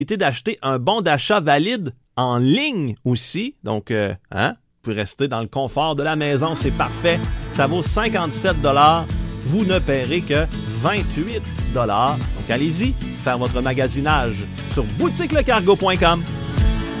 d'acheter un bon d'achat valide en ligne aussi. Donc, vous pouvez rester dans le confort de la maison, c'est parfait. Ça vaut 57 $. Vous ne paierez que 28 $. Donc, allez-y, faire votre magasinage sur boutiquelecargo.com.